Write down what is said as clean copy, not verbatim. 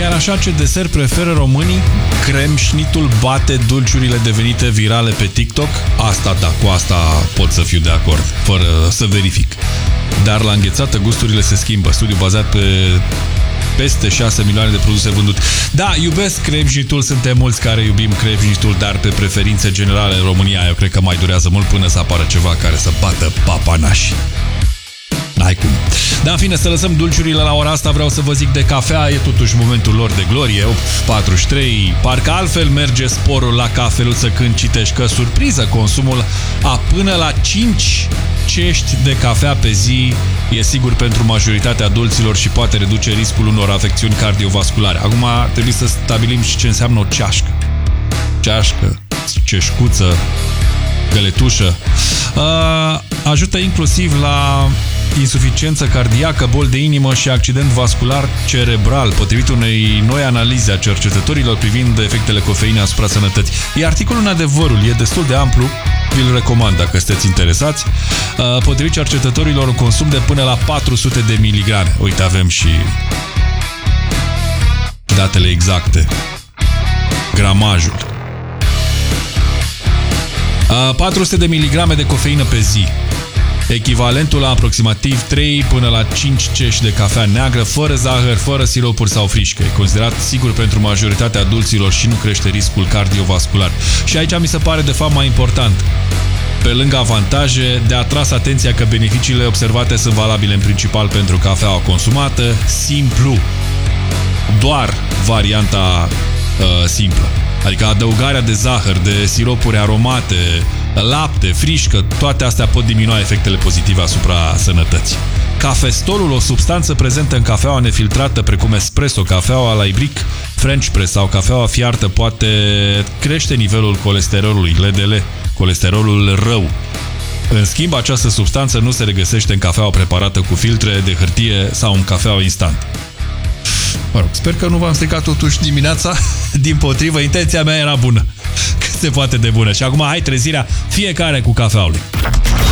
Chiar așa, ce desert preferă românii? Cremșnitul bate dulciurile devenite virale pe TikTok? Asta da, cu asta pot să fiu de acord, fără să verific. Dar la înghețată gusturile se schimbă. Studiu bazat pe peste 6 milioane de produse vândute. Da, iubesc cremșnitul, suntem mulți care iubim cremșnitul, dar pe preferințe generale în România eu cred că mai durează mult până să apară ceva care să bată papanași. N-ai cum. Dar în fine, să lăsăm dulciurile la ora asta, vreau să vă zic de cafea, e totuși momentul lor de glorie, 8:43. Parcă altfel merge sporul la cafeluță când citești că, surpriză, consumul a până la 5 cești de cafea pe zi e sigur pentru majoritatea adulților și poate reduce riscul unor afecțiuni cardiovasculare. Acum trebuie să stabilim și ce înseamnă o ceașcă. Ceașcă, ceșcuță, găletușă. Ajută inclusiv la insuficiență cardiacă, boli de inimă și accident vascular cerebral, potrivit unei noi analize a cercetătorilor privind efectele cofeinei asupra sănătății. E articolul în Adevărul, e destul de amplu, vi-l recomand dacă sunteți interesați. Potrivit cercetătorilor, un consum de până la 400 de miligrame. Uite, avem și datele exacte. Gramajul. 400 de miligrame de cofeină pe zi. Echivalentul la aproximativ 3 până la 5 cești de cafea neagră, fără zahăr, fără siropuri sau frișcă. E considerat sigur pentru majoritatea adulților și nu crește riscul cardiovascular. Și aici mi se pare de fapt mai important, pe lângă avantaje, de atras atenția că beneficiile observate sunt valabile în principal pentru cafeaua consumată, simplu. Doar varianta simplă. Adică adăugarea de zahăr, de siropuri aromate, lapte, frișcă, toate astea pot diminua efectele pozitive asupra sănătății. Cafestolul, o substanță prezentă în cafeaua nefiltrată, precum espresso, cafeaua la ibric, French press sau cafeaua fiartă, poate crește nivelul colesterolului, LDL, colesterolul rău. În schimb, această substanță nu se regăsește în cafeaua preparată cu filtre de hârtie sau în cafeaua instant. Mă rog, sper că nu v-am stricat totuși dimineața. Dimpotrivă, intenția mea era bună. Cât se poate de bună. Și acum hai trezirea fiecare cu cafeaua lui.